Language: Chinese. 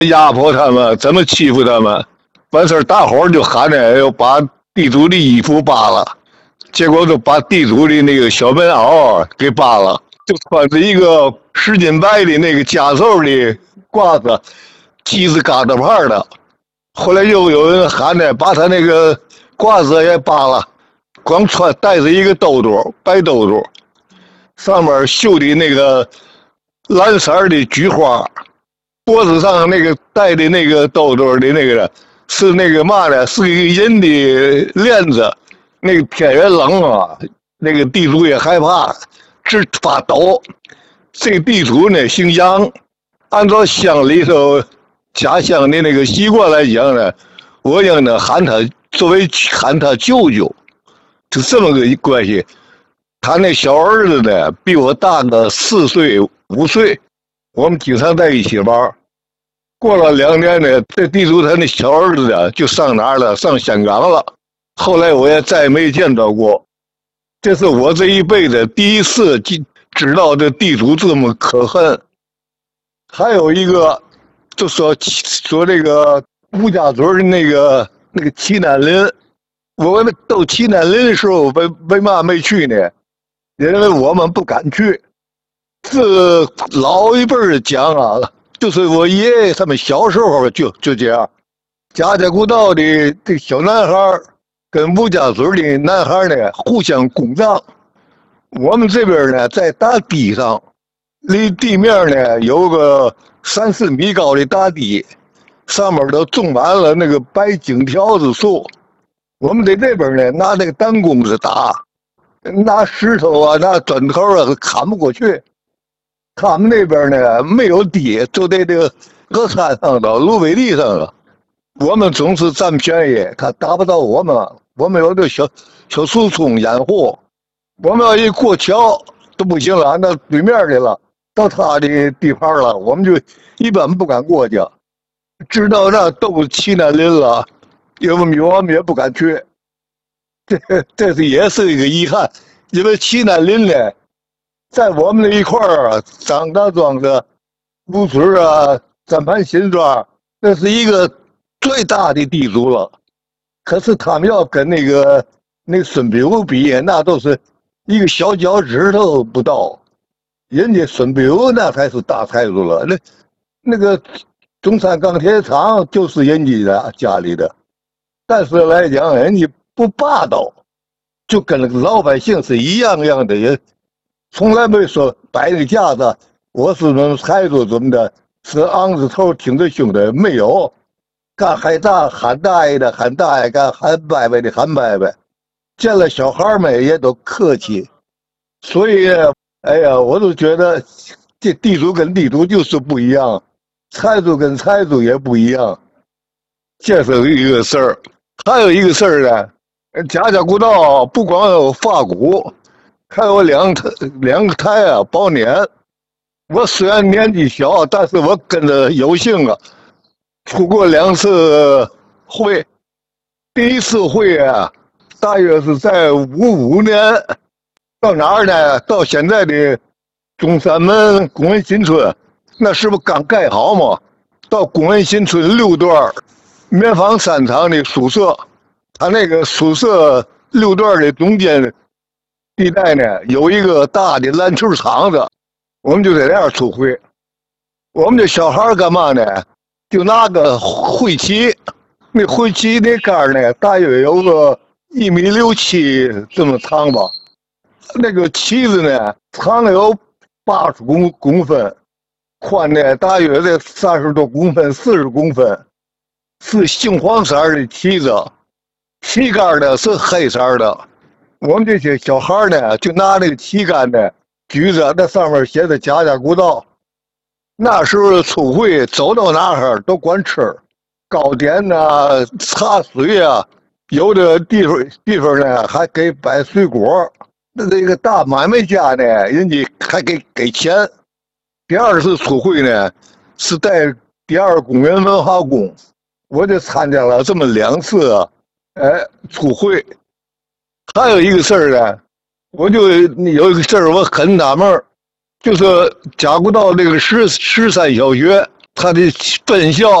压迫他们，怎么欺负他们。完事儿，大伙儿就喊着要把地主的衣服扒了，结果就把地主的那个小棉袄给扒了，就穿着一个10斤白的那个加寿的褂子，鸡子疙瘩牌的。后来又有人喊着把他那个褂子也扒了，光穿带着一个兜兜，白兜兜，上面绣的那个蓝色的菊花，脖子上那个戴的那个兜兜的那个是那个嘛呢？是一个银的链子。那个天也冷啊，那个地主也害怕，直发抖。这个地主呢姓杨，按照乡里头家乡的那个习惯来讲呢，我应呢喊他作为喊他舅舅，就这么个关系。他那小儿子呢比我大个4岁5岁，我们经常在一起玩。过了2年呢，这地主他那小儿子呢就上哪儿了？上香港了。后来我也再没见到过。这是我这一辈子第一次知道这地主这么可恨。还有一个，就说这个吴家嘴的那个齐南林，我们到齐南林的时候，为嘛没去呢？因为我们不敢去。是老一辈儿讲啊，就是我爷爷他们小时候就这样，家家古道的这小男孩跟吴家嘴的男孩呢互相拱仗。我们这边呢在大堤上，离地面呢有个3、4米高的大堤，上面都种满了那个白荆条子树。我们在这边呢拿那个弹弓子打，拿石头啊拿砖头啊砍不过去。他们那边呢没有堤，就在这个河山上的芦苇地上了。我们总是占便宜，他打不到我们。我们有这小树丛掩护，我们要一过桥都不行了，那对面去了，到他的地盘了，我们就一般不敢过去。知道那都齐南林了，我们也不敢去。这也是一个遗憾，因为齐南林呢，在我们那一块儿，张大庄的芦水啊、三盘新庄，那是一个最大的地主了。可是他们要跟那个孙膑吴比，那都是一个小脚趾头不到。人家孙膑吴那才是大财主了。那个中山钢铁厂就是人家家里的，但是来讲人家不霸道，就跟那个老百姓是一样的人，从来没说摆那个架子，我是什么财主怎么的，是昂着头挺着胸的，没有。干喊大爷的喊大爷，干喊伯伯的喊伯伯，见了小孩们也都客气。所以哎呀，我都觉得这地主跟地主就是不一样，财主跟财主也不一样。这是一个事儿。还有一个事儿呢，家家古道不光有发鼓，还有两个台啊包年。我虽然年纪小，但是我跟着有幸啊出过2次会。第一次会啊，大约是在55年，到哪儿呢？到现在的中山门工人新村，那是不是刚盖好嘛？到工人新村6段棉纺3厂的宿舍，他那个宿舍6段的中间地带呢，有一个大的篮球场子，我们就在那儿出会。我们这小孩干嘛呢？就拿个灰旗，那灰旗那杆呢，大约有个1.67米这么长吧。那个旗子呢，长有80公分，宽呢大约在30多公分、40公分，是杏黄色的旗子，旗杆呢是黑色的。我们这些小孩呢，就拿那个旗杆呢举着，那上面写的家家古道。那时候出会走到哪儿都管吃，糕点呐、茶水啊，有的地方呢还给摆水果。那个大买卖家呢，人家还给钱。第2次出会呢，是在第2公园文化宫，我就参加了这么2次啊，出会。还有一个事儿呢，我就有一个事儿我很纳闷，就是贾古道这个13小学， 他的本校